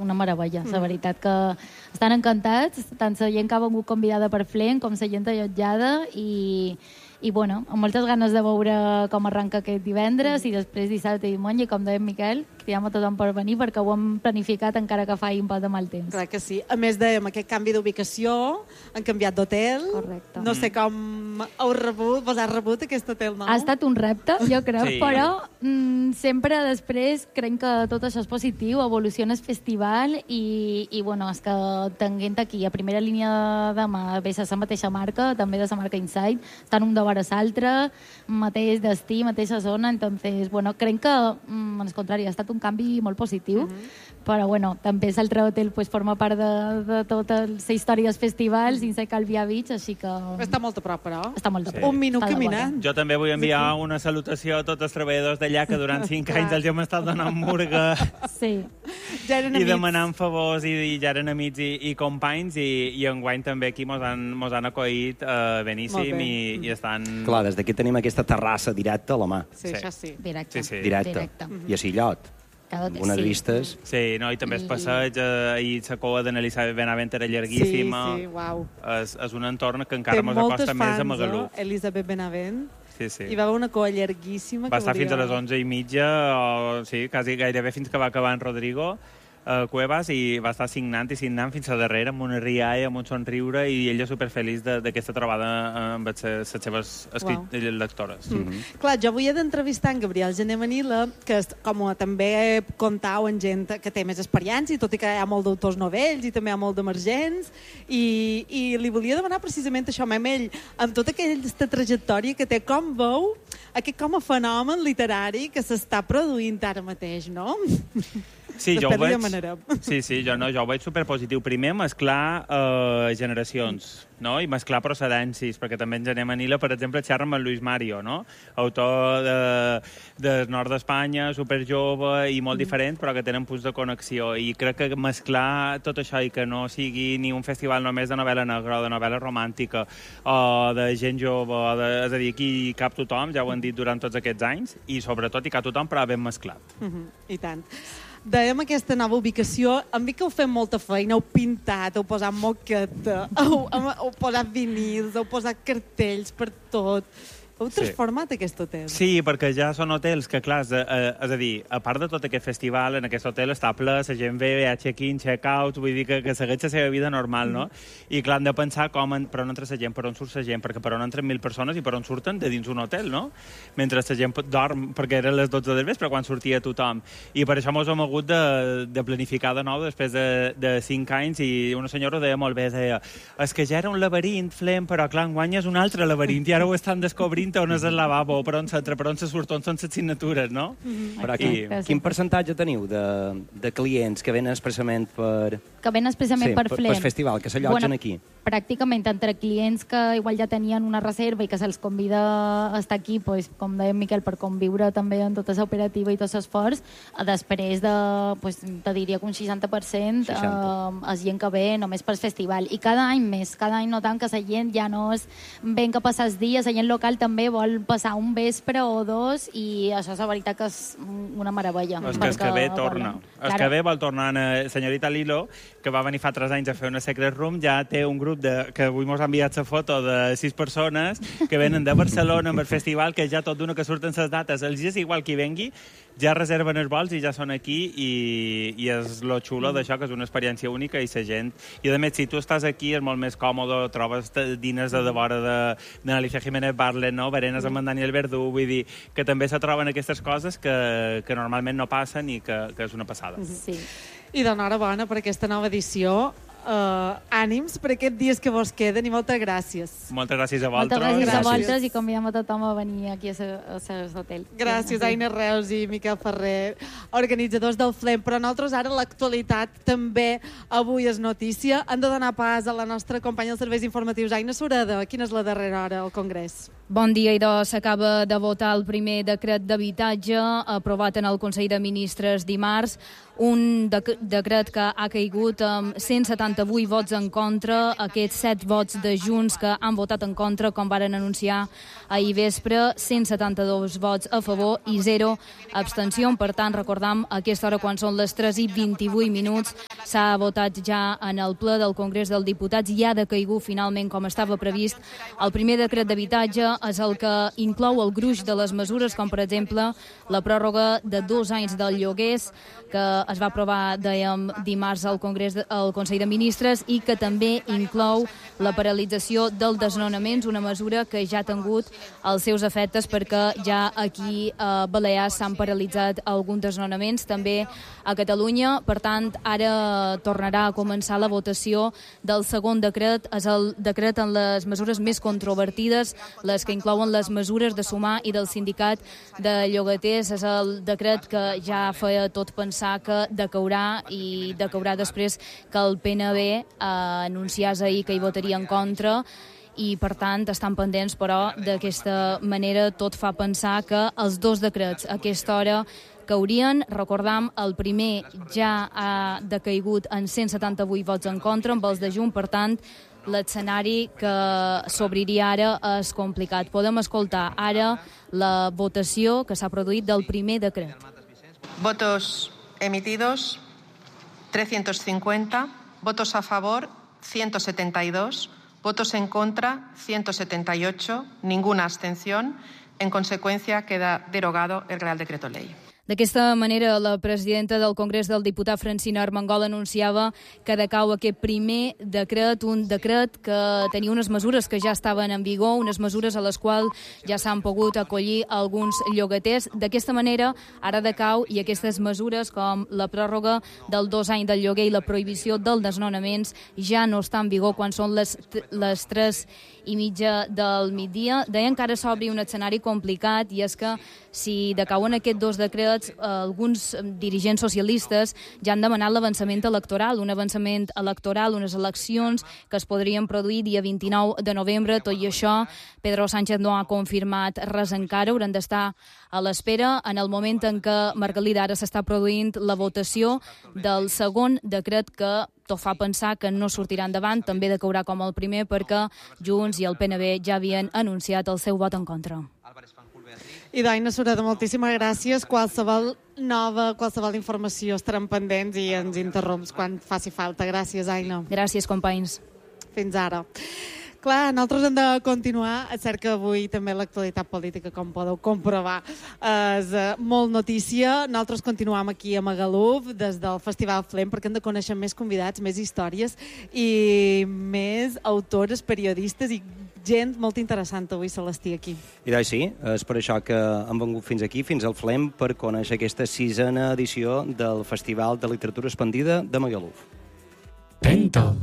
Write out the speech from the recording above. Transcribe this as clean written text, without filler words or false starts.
una meravella. La veritat que estan encantats, tant la gent que ha vengut convidada per Flem com la gent allotjada i bueno, amb moltes ganes de veure com arranca aquest divendres i després dissabte i diumenge, i com deia Miquel, cridem a tothom per venir perquè ho hem planificat encara que faci un poc de mal temps. Clar que sí. A més amb aquest canvi d'ubicació, han canviat d'hotel. Correcte. No sé com heu rebut, vos has rebut aquest hotel nou? Ha estat un repte, jo crec, Sí. però sempre després crec que tot això és positiu, evoluciona el festival i bueno, és que tenint aquí a primera línia de mà ve la mateixa marca, també de la marca Inside, estan un de vora l'altre, mateix destí, mateixa zona, entonces, bueno, crec que, al contrari, ha estat un canvi molt positiu, però, bueno, també l'altre hotel pues, forma part de tota la història dels festivals, dins de Calvià Beach, així que... Està molt a prop, però. Està molt a prop. Un minut Està de caminant. Jo també vull enviar una salutació a tots els treballadors d'allà que durant 5 anys els hem estat donant murga Sí. Ja eren i amics. demanant favors i ja eren amics i companys i enguany també aquí mos han acollit beníssim Molt bé. i estan... Clar, des d'aquí tenim aquesta terrassa directa a la mà. Sí, Sí. això sí. Directe. Sí, sí. Directa. I a Sillot. Amb unes vistes... Sí, no, i també es passeig i la cova d'Elisabet Benavent era llarguíssima. Sí, uau. És un entorn que encara Té mos moltes acosta més a fans, Magaluf. Elisabet Benavent. Sí, sí. Hi va haver una cova llarguíssima. Va que estar fins a volia- les 11:30, o sí, quasi gairebé fins que va acabar en Rodrigo Cuevas, i va estar signant fins a darrere amb una rialla, amb un somriure, i ella superfeliç d'aquesta trobada amb les seves lectores. Clar, jo avui he d'entrevistar en Gabriel Gené Manila, que com també contau amb gent que té més experiència, tot i que hi ha molt d'autors novells i també hi ha molt d'emergents, i li volia demanar precisament això, amb ell, amb tota aquesta trajectòria que té, com veu aquest com a fenomen literari que s'està produint ara mateix, no? Sí, Després jo ho li veig... demanarem. Sí, jo ho veig superpositiu. Primer, mesclar generacions, no? I mesclar procedències, perquè també en Gené Manila, per exemple, xerra amb el Luis Mario, no? Autor del nord d'Espanya, superjove i molt diferent, però que tenen punts de connexió. I crec que mesclar tot això i que no sigui ni un festival només de novel·la negra o de novel·la romàntica o de gent jove, és a dir, aquí hi cap tothom, ja ho han dit durant tots aquests anys, i sobretot hi cap tothom, però ben mesclat. I tant. Dèiem aquesta nova ubicació, em dic que heu fet molta feina, heu pintat, heu posat moqueta, heu posat vinils, heu posat cartells per tot. Heu transformat aquest hotel. Sí, perquè ja són hotels que, clar, és a dir, a part de tot aquest festival, en aquest hotel està ple, la gent ve a check-in, check-out, vull dir que segueix la seva vida normal, no? I, clar, han de pensar per on entra la gent, per on surt la gent, perquè per on entren 1.000 persones i per on surten de dins un hotel, no? Mentre la gent dorm, perquè eren les 12 del vespre quan sortia tothom. I per això ens hem hagut de planificar de nou després de 5 anys, i una senyora ho deia molt bé, deia, és que ja era un laberint, Flem, però, clar, enguany és un altre laberint, i ara ho estan descobrint on és el lavabo, per on s'entra, per on se surt, on són les signatures, no? Però quin percentatge teniu de clients que venen expressament per... Que venen expressament per Flem. Per festival, que s'allotgen aquí? Pràcticament entre clients que igual ja tenien una reserva i que se'ls convida a estar aquí, pues, com deia Miquel, per conviure també en tota l'operativa i tot l'esforç, després de, pues, te diria que un 60% és gent que ve només pel festival. I cada any més, cada any notant que la gent ja no és ben que passar els dies, la gent local també vol passar un vespre o dos, i això és la veritat que és una meravella. És que ve torna. És que ve vol tornar. Senyorita Lilo, que va venir fa 3 anys a fer una Secret Room, ja té un grup que avui mos ha enviat la foto de 6 persones que venen de Barcelona amb el festival, que ja tot d'una que surten les dates. Els dies igual que hi vengui, ja reserven els vols i ja són aquí, i és lo xulo d'això, que és una experiència única, i la gent... I a més, si tu estàs aquí és molt més còmode, trobes dines de vora de Alicia Jiménez Barlet, no? Berenes amb en Daniel Verdú, vull dir que també se troben aquestes coses que normalment no passen i que és una passada. Sí. I d'enhorabona per aquesta nova edició. Ànims per aquests dies que vos queden i moltes gràcies. Moltes gràcies a Moltes vosaltres. gràcies a vosaltres, i convidem a tothom a venir aquí a l'hotel. Gràcies, Aina Reus i Miquel Ferrer, organitzadors del Flem. Però nosaltres ara l'actualitat també avui és notícia. Hem de donar pas a la nostra companya dels serveis informatius, Aina Sureda. Quina és la darrera hora al Congrés? Bon dia, idò. S'acaba de votar el primer decret d'habitatge aprovat en el Consell de Ministres dimarts, un decret que ha caigut amb 178 vots en contra, aquests 7 vots de Junts que han votat en contra, com varen anunciar ahir vespre, 172 vots a favor i 0 abstenció. Per tant, recordam, a aquesta hora, quan són les 3:28, s'ha votat ja en el ple del Congrés dels Diputats i ha decaigut finalment, com estava previst. El primer decret d'habitatge és el que inclou el gruix de les mesures, com per exemple la pròrroga de 2 anys del lloguers, que es va aprovar, dèiem, dimarts al Consell de Ministres, i que també inclou la paralització dels desnonaments, una mesura que ja ha tingut els seus efectes perquè ja aquí a Balears s'han paralitzat alguns desnonaments, també a Catalunya. Per tant, ara tornarà a començar la votació del segon decret. És el decret en les mesures més controvertides, les que inclouen les mesures de Sumar i del sindicat de llogaters. És el decret que ja feia tot pensar que decaurà, i decaurà després que el PNB anunciés ahir que hi votaria en contra, i per tant estan pendents, però d'aquesta manera tot fa pensar que els dos decrets a aquesta hora caurien. Recordam, el primer ja ha decaigut en 178 vots en contra, amb els de Junts, per tant l'escenari que s'obriria ara és complicat. Podem escoltar ara la votació que s'ha produït del primer decret. Votos emitidos 350, votos a favor 172, votos en contra 178, ninguna abstención. En consecuencia, queda derogado el Real Decreto Ley. D'aquesta manera, la presidenta del Congrés del Diputat, Francina Armengol, anunciava que decau aquest primer decret, un decret que tenia unes mesures que ja estaven en vigor, unes mesures a les quals ja s'han pogut acollir alguns llogaters. D'aquesta manera, ara decau, i aquestes mesures, com la pròrroga del 2 anys del lloguer i la prohibició dels desnonaments, ja no estan en vigor quan són les 3:30 del migdia. Deien que ara s'obri un escenari complicat, i és que si decauen aquests dos decrets, alguns dirigents socialistes ja han demanat l'avançament electoral, un avançament electoral, unes eleccions que es podrien produir dia 29 de novembre. Tot i això, Pedro Sánchez no ha confirmat res encara, haurem d'estar a l'espera. En el moment en què Margalida ara s'està produint la votació del segon decret, que tot fa pensar que no sortirà endavant, també decaurà com el primer, perquè Junts i el PNB ja havien anunciat el seu vot en contra. I Daina Sureda, moltíssimes gràcies. Qualsevol informació estarem pendents i ens interromps quan faci falta. Gràcies, Aina. Gràcies, companys. Fins ara. Clar, nosaltres hem de continuar. És cert que avui també l'actualitat política, com podeu comprovar, és molt notícia. Nosaltres continuam aquí a Magaluf des del Festival Flem, perquè hem de conèixer més convidats, més històries i més autores, periodistes i gent molt interessant avui, Celestí, aquí. I doncs sí, és per això que hem vengut fins aquí, fins al Flem, per conèixer aquesta 6a edició del Festival de Literatura Expandida de Magaluf.